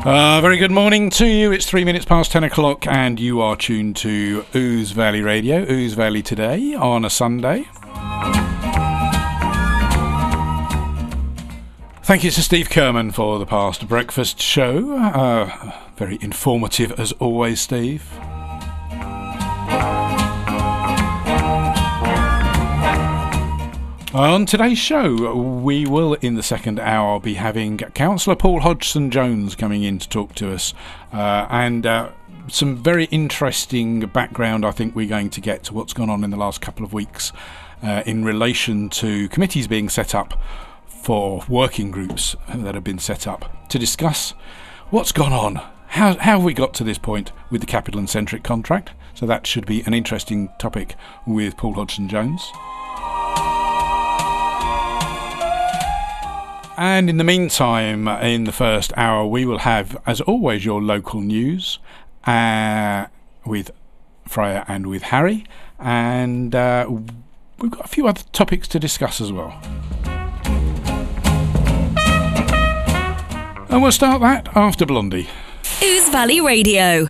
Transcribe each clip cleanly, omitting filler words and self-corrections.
Very good morning to you. It's 3 minutes past 10 o'clock and you are tuned to Ouse Valley Radio, Ouse Valley Today on a Sunday. Thank you to Steve Kerman for the past breakfast show. Very informative as always, Steve. On today's show, we will, in the second hour, be having Councillor Paul Hodgson-Jones coming in to talk to us, and some very interesting background I think we're going to get to what's gone on in the last couple of weeks in relation to committees being set up for working groups that have been set up to discuss what's gone on. How have we got to this point with the Capital and Centric contract? So that should be an interesting topic with Paul Hodgson-Jones. And in the meantime, in the first hour, we will have, as always, your local news with Freya and with Harry. And we've got a few other topics to discuss as well. And we'll start that after Blondie. Ouse Valley Radio.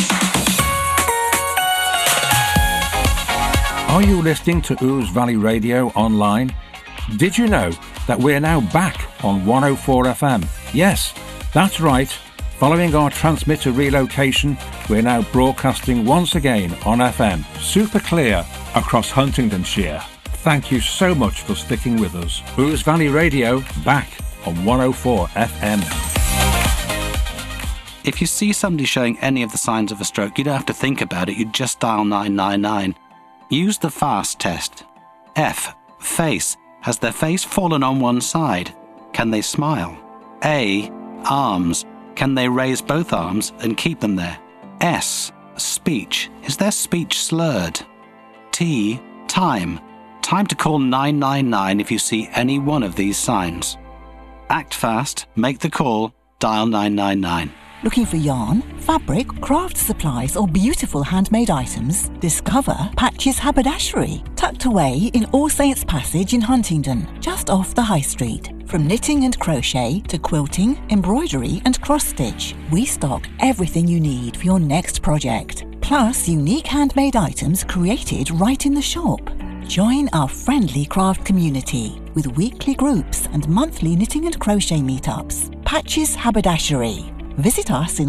Are you listening to Ouse Valley Radio online? Did you know that we're now back on 104 FM? Yes, that's right. Following our transmitter relocation, we're now broadcasting once again on FM, super clear across Huntingdonshire. Thank you so much for sticking with us. Ouse Valley Radio, back on 104 FM. If you see somebody showing any of the signs of a stroke, you don't have to think about it, you just dial 999. Use the FAST test. F, face. Has their face fallen on one side? Can they smile? A, arms. Can they raise both arms and keep them there? S, speech. Is their speech slurred? T, time. Time to call 999 if you see any one of these signs. Act fast, make the call, dial 999. Looking for yarn, fabric, craft supplies or beautiful handmade items? Discover Patches Haberdashery, tucked away in All Saints Passage in Huntingdon, just off the High Street. From knitting and crochet to quilting, embroidery and cross-stitch, we stock everything you need for your next project. Plus unique handmade items created right in the shop. Join our friendly craft community with weekly groups and monthly knitting and crochet meetups. Patches Haberdashery. Visit us in